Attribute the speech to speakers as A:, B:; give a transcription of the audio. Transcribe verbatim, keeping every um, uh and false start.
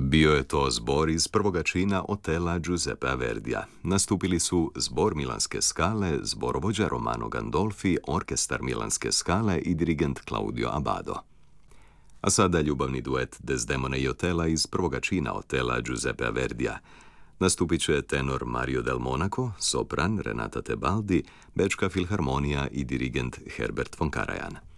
A: Bio je to zbor iz prvoga čina Otela Giuseppea Verdija. Nastupili su zbor Milanske Scale, zborovođa Romano Gandolfi, orkestar Milanske Scale i dirigent Claudio Abbado. A sada ljubavni duet Desdemone i Otela iz prvoga čina Otela Giuseppea Verdija. Nastupit će tenor Mario Del Monaco, sopran Renata Tebaldi, Bečka filharmonija i dirigent Herbert von Karajan.